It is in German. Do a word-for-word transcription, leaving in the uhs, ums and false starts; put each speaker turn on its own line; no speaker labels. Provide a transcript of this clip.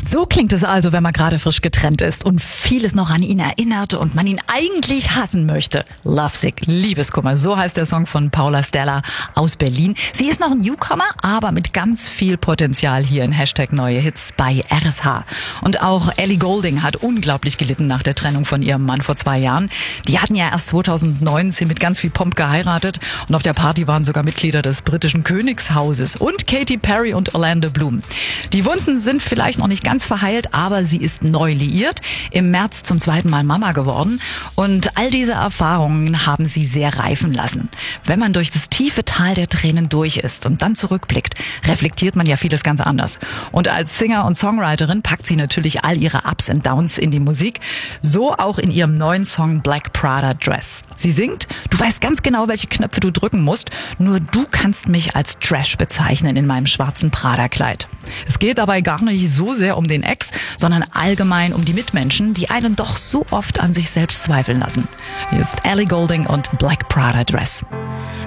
So klingt es also, wenn man gerade frisch getrennt ist und vieles noch an ihn erinnert und man ihn eigentlich hassen möchte. Lovesick, Liebeskummer, so heißt der Song von Paula Stella aus Berlin. Sie ist noch ein Newcomer, aber mit ganz viel Potenzial hier in Hashtag Neue Hits bei R S H. Und auch Ellie Goulding hat unglaublich gelitten nach der Trennung von ihrem Mann vor zwei Jahren. Die hatten ja erst zweitausendneunzehn mit ganz viel Pomp geheiratet und auf der Party waren sogar Mitglieder des britischen Königshauses und Katy Perry und Orlando Bloom. Die Wunden sind vielleicht noch nicht ganz verheilt, aber sie ist neu liiert, im März zum zweiten Mal Mama geworden und all diese Erfahrungen haben sie sehr reifen lassen. Wenn man durch das tiefe Tal der Tränen durch ist und dann zurückblickt, reflektiert man ja vieles ganz anders. Und als Singer und Songwriterin packt sie natürlich all ihre Ups und Downs in die Musik, so auch in ihrem neuen Song Black Prada Dress. Sie singt, du weißt ganz genau, welche Knöpfe du drücken musst, nur du kannst mich als Trash bezeichnen in meinem schwarzen Prada-Kleid. Es geht dabei gar nicht so sehr um den Ex, sondern allgemein um die Mitmenschen, die einen doch so oft an sich selbst zweifeln lassen. Hier ist Ellie Goulding und Black Prada Dress.